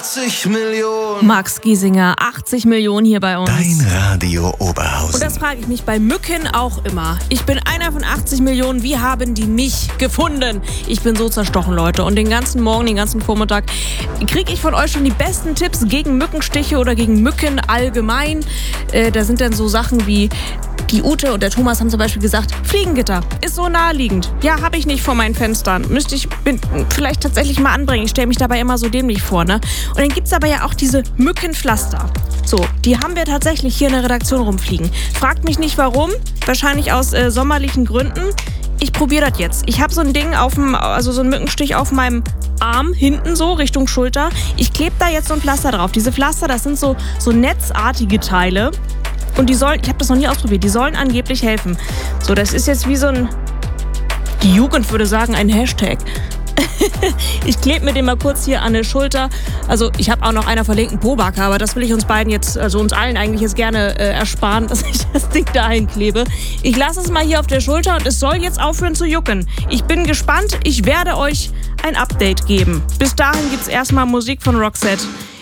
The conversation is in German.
80 Millionen. Max Giesinger, 80 Millionen hier bei uns. Dein Radio Oberhausen. Und das frage ich mich bei Mücken auch immer. Ich bin einer von 80 Millionen. Wie haben die mich gefunden? Ich bin so zerstochen, Leute. Und den ganzen Morgen, den ganzen Vormittag kriege ich von euch schon die besten Tipps gegen Mückenstiche oder gegen Mücken allgemein. Da sind dann so Sachen wie... Die Ute und der Thomas haben zum Beispiel gesagt, Fliegengitter ist so naheliegend. Ja, habe ich nicht vor meinen Fenstern. Müsste ich vielleicht tatsächlich mal anbringen. Ich stelle mich dabei immer so dämlich vor, ne? Und dann gibt's aber ja auch diese Mückenpflaster. So, die haben wir tatsächlich hier in der Redaktion rumfliegen. Fragt mich nicht warum. Wahrscheinlich aus sommerlichen Gründen. Ich probiere das jetzt. Ich habe so ein Ding so einen Mückenstich auf meinem Arm, hinten so, Richtung Schulter. Ich klebe da jetzt so ein Pflaster drauf. Diese Pflaster, das sind so netzartige Teile. Und die sollen, ich habe das noch nie ausprobiert, die sollen angeblich helfen. So, das ist jetzt wie so ein, die Jugend würde sagen, ein Hashtag. Ich klebe mir den mal kurz hier an der Schulter. Also ich habe auch noch einer verlinkten Pobacke, aber das will ich uns beiden jetzt, also uns allen eigentlich jetzt gerne ersparen, dass ich das Ding dahin klebe. Ich lasse es mal hier auf der Schulter und es soll jetzt aufhören zu jucken. Ich bin gespannt, ich werde euch ein Update geben. Bis dahin gibt's erstmal Musik von Roxette.